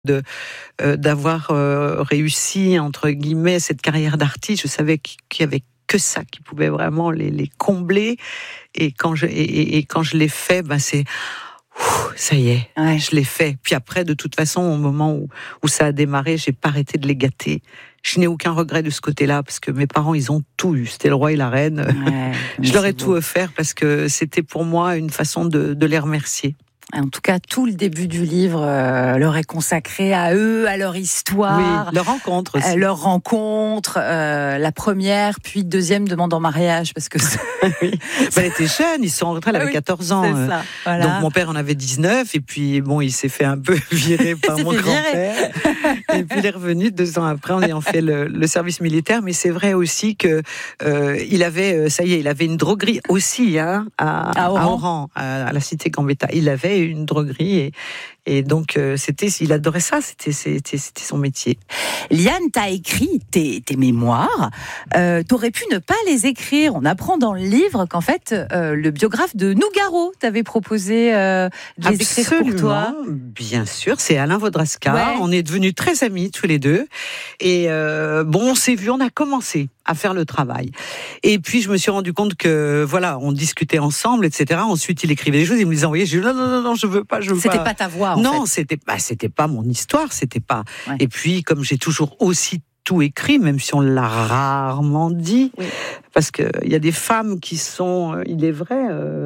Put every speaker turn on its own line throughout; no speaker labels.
d'avoir réussi entre guillemets cette carrière d'artiste. Je savais qu'il y avait que ça qui pouvait vraiment les combler. Et quand je l'ai fait, c'est ça y est, je l'ai fait. Puis après, de toute façon, au moment où ça a démarré, j'ai pas arrêté de les gâter. Je n'ai aucun regret de ce côté-là, parce que mes parents, ils ont tout eu. C'était le roi et la reine. Je leur ai tout offert, parce que c'était pour moi une façon de les remercier.
En tout cas, tout le début du livre leur est consacré à eux, à leur histoire.
Oui, leur rencontre aussi.
Leur rencontre, la première, puis deuxième demande en mariage, parce que...
oui. Elle était jeune, ils sont rentrés, elle avait 14 ans.
C'est ça, voilà.
Donc mon père en avait 19, et puis il s'est fait un peu virer par mon grand-père. Et puis il est revenu 2 ans après en ayant fait le service militaire. Mais c'est vrai aussi que il avait, il avait une droguerie aussi à Oran, à la cité Gambetta. Il avait une droguerie et donc il adorait ça, c'était son métier.
Liane, t'as écrit tes mémoires, t'aurais pu ne pas les écrire. On apprend dans le livre qu'en fait le biographe de Nougaro t'avait proposé de les écrire pour toi.
Bien sûr, c'est Alain Vodraska. Ouais. On est devenus très amis tous les deux et on s'est vus, on a commencé à faire le travail. Et puis je me suis rendu compte que on discutait ensemble, etc. Ensuite il écrivait des choses, il me les envoyait. Je dis non, je veux pas.
C'était pas ta voix.
Non, c'était pas mon histoire, c'était pas. Ouais. Et puis comme j'ai toujours aussi tout écrit, même si on l'a rarement dit, oui. Parce que il y a des femmes qui sont, il est vrai,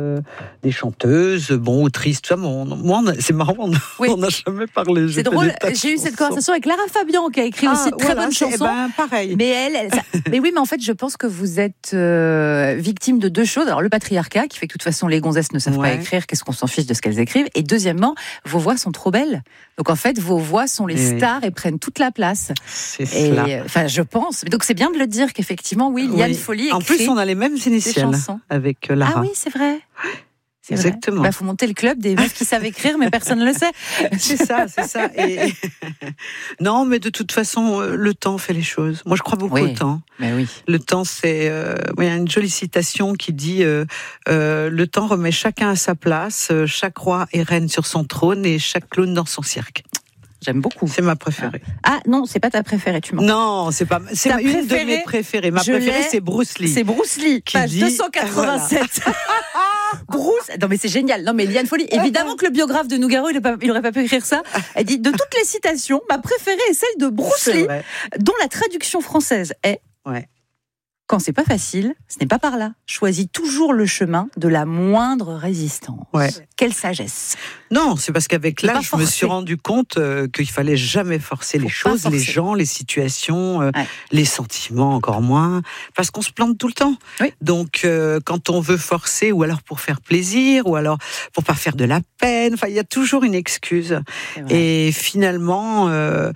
des chanteuses, autrices, tout ça. Moi, c'est marrant, on n'a jamais parlé.
C'est drôle. J'ai eu cette conversation avec Lara Fabian qui a écrit aussi de très bonnes chansons.
Pareil.
Mais mais oui, mais en fait, je pense que vous êtes victime de 2 choses. Alors le patriarcat qui fait que de toute façon les gonzesses ne savent pas écrire. Qu'est-ce qu'on s'en fiche de ce qu'elles écrivent. Et deuxièmement, vos voix sont trop belles. Donc en fait, vos voix sont les stars et prennent toute la place.
C'est cela.
Enfin, je pense. Donc c'est bien de le dire qu'effectivement, Liane Folly.
En plus, on a les mêmes initiales avec Lara.
Ah oui, c'est vrai. C'est
exactement.
Il faut monter le club des meufs qui savent écrire, mais personne ne le sait.
C'est ça. Et... non, mais de toute façon, le temps fait les choses. Moi, je crois beaucoup au temps.
Mais oui.
Le temps, c'est... il y a une jolie citation qui dit le temps remet chacun à sa place, chaque roi est reine sur son trône et chaque clown dans son cirque.
J'aime beaucoup.
C'est ma préférée.
Ah non, c'est pas ta préférée, tu mens.
Non, c'est pas. C'est une de mes préférées. Ma préférée, c'est Bruce Lee.
C'est Bruce Lee, page 287. Bruce. Non mais c'est génial. Non mais Liane Folly. Évidemment que le biographe de Nougaro, il aurait pas pu écrire ça. Elle dit de toutes les citations, ma préférée est celle de Bruce Lee, dont la traduction française est.
Ouais.
Quand c'est pas facile, ce n'est pas par là. Choisis toujours le chemin de la moindre résistance.
Ouais.
Quelle sagesse.
Non, c'est parce qu'avec l'âge, je me suis rendu compte qu'il fallait jamais forcer les choses, les gens, les situations, les sentiments encore moins, parce qu'on se plante tout le temps.
Oui.
Donc, quand on veut forcer, ou alors pour faire plaisir, ou alors pour pas faire de la peine, il y a toujours une excuse. Et finalement,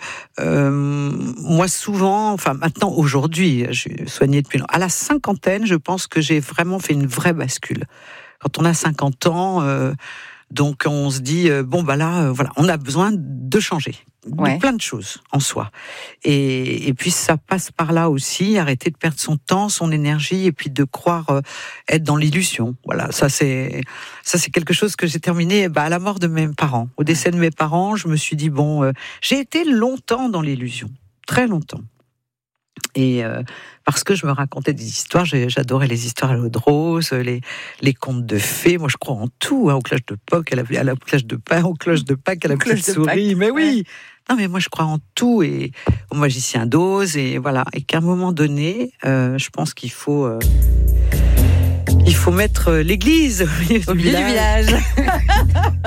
moi souvent, maintenant, aujourd'hui, je suis soignée depuis à la cinquantaine, je pense que j'ai vraiment fait une vraie bascule. Quand on a 50 ans, donc on se dit, on a besoin de changer. De plein de choses en soi. Et puis ça passe par là aussi, arrêter de perdre son temps, son énergie, et puis de croire être dans l'illusion. Voilà, ça c'est quelque chose que j'ai terminé à la mort de mes parents. Au décès de mes parents, je me suis dit, j'ai été longtemps dans l'illusion, très longtemps. Et parce que je me racontais des histoires, j'adorais les histoires à l'eau de rose, les contes de fées. Moi, je crois en tout, au cloche de Pâques, à la cloche de pain, au cloche de Pâques, à la petite souris. Mais oui, non, mais moi, je crois en tout et au magicien d'Oz et voilà. Et qu'à un moment donné, je pense qu'il faut mettre l'église
au milieu du village.